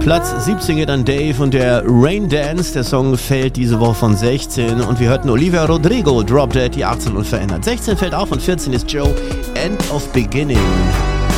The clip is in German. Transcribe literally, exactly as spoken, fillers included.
Platz siebzehn geht an Dave und der Rain Dance. Der Song fällt diese Woche von sechzehn und wir hörten Olivia Rodrigo, Drop Dead, die achtzehn und verändert. sechzehn fällt auf und vierzehn ist Joe, End of Beginning.